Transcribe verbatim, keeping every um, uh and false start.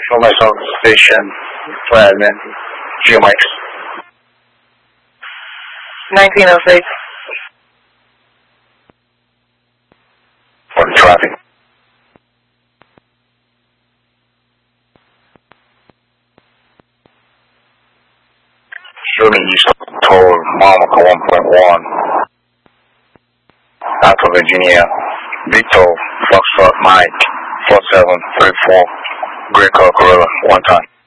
Show myself station, admin, Geo Mike's. nineteen oh six. For the traffic. Show me East toward Monaco one point one. Alpha Virginia, Victor, Foxtrot Mike, four seven three four, Grey Car Gorilla, one time.